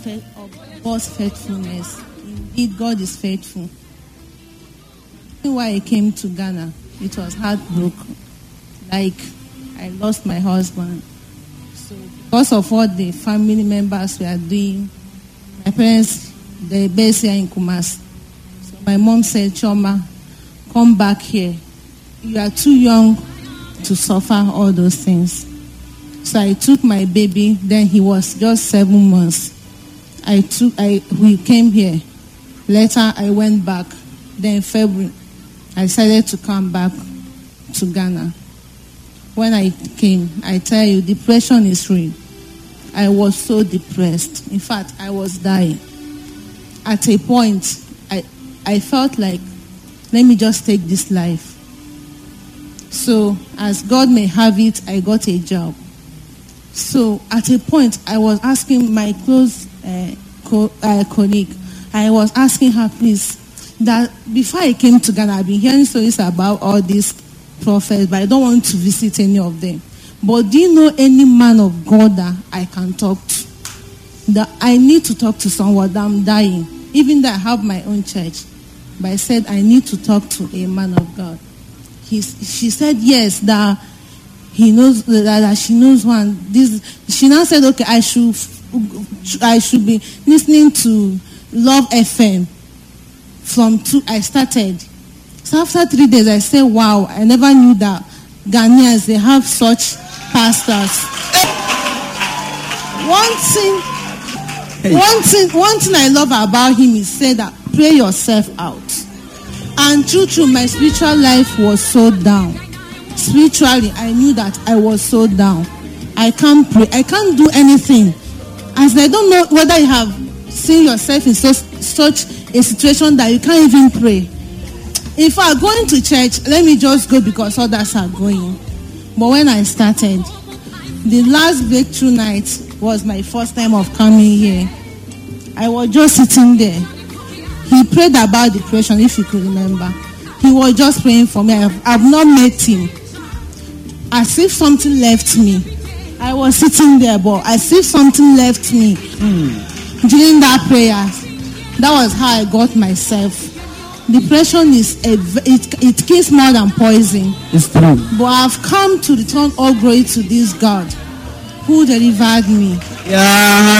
of God's faithfulness. Indeed, God is faithful. Why I came to Ghana, it was heartbroken. Like, I lost my husband. So, because of what the family members were doing, my parents, they based here in Kumasi. So, my mom said, Choma, come back here. You are too young to suffer all those things. So I took my baby, then he was just 7 months. We came here. Later I went back. Then in February, I decided to come back to Ghana. When I came, I tell you, depression is real. I was so depressed. In fact, I was dying. At a point, I felt like, let me just take this life. So, as God may have it, I got a job. So, at a point, I was asking my close colleague, I was asking her, please, that before I came to Ghana, I've been hearing stories about all these prophets, but I don't want to visit any of them. But do you know any man of God that I can talk to? That I need to talk to someone, that I'm dying. Even though I have my own church. But I said, I need to talk to a man of God. She said yes, that he knows that she knows one. She now said, okay, I should be listening to Love FM from 2. I started. So after 3 days, I said, wow, I never knew that Ghanaians, they have such pastors. One thing I love about him is say that pray yourself out. And true, my spiritual life was so down. Spiritually, I knew that I was so down. I can't pray. I can't do anything. As I don't know whether you have seen yourself in such a situation that you can't even pray. In fact, going to church, let me just go because others are going. But when I started, the last breakthrough night was my first time of coming here. I was just sitting there. He prayed about depression, if you could remember. He was just praying for me. I've not met him. As if something left me. I was sitting there, but as if something left me during that prayer. That was how I got myself. Depression it kills more than poison. It's true. But I've come to return all glory to this God who delivered me. Yeah.